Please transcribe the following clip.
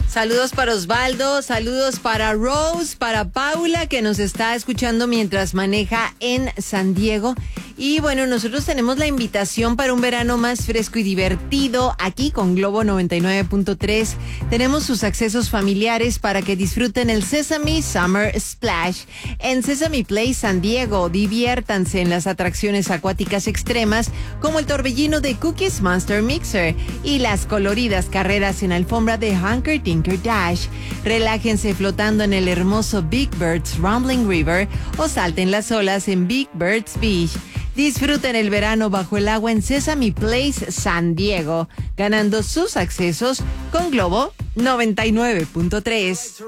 Saludos para Osvaldo, saludos para Rose, para Paula, que nos está escuchando mientras maneja en San Diego. Y bueno, nosotros tenemos la invitación para un verano más fresco y divertido aquí con Globo 99.3. Tenemos sus accesos familiares para que disfruten el Sesame Summer Splash en Sesame Place San Diego. Diviértanse en las atracciones acuáticas extremas como el torbellino de Cookies Monster Mixer y las coloridas carreras en alfombra de Hunker Tinker Dash. Relájense flotando en el hermoso Big Bird's Rumbling River o salten las olas en Big Bird's Beach. Disfruten el verano bajo el agua en Sesame Place San Diego, ganando sus accesos con Globo 99.3.